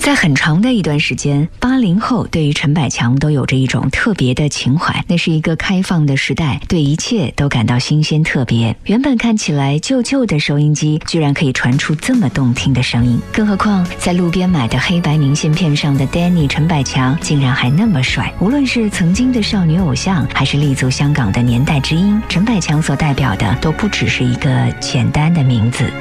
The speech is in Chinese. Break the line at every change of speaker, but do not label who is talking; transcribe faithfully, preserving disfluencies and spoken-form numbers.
在很长的一段时间，八零后对于陈百强都有着一种特别的情怀。那是一个开放的时代，对一切都感到新鲜特别。原本看起来旧旧的收音机，居然可以传出这么动听的声音。更何况在路边买的黑白明信片上的 Danny 陈百强，竟然还那么帅。无论是曾经的少女偶像，还是立足香港的年代之音，陈百强所代表的都不只是一个简单的名字。